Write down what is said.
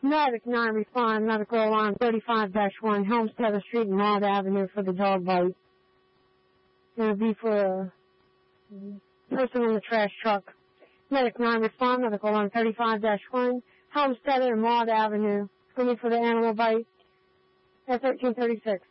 Medic 9 respond, medical alarm 35-1, Helmstead Street and Maud Avenue for the dog bite. It'll be for a person in the trash truck. Medic 9 respond, medical alarm 35-1, Helmstead and Maud Avenue. It's going to be for the animal bite at 1336.